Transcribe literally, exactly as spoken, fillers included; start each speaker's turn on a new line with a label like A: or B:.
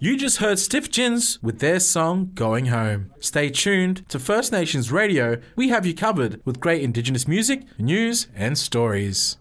A: You just heard Stiff Gins with their song Going Home. Stay tuned to First Nations Radio. We have you covered with great Indigenous music, news and stories.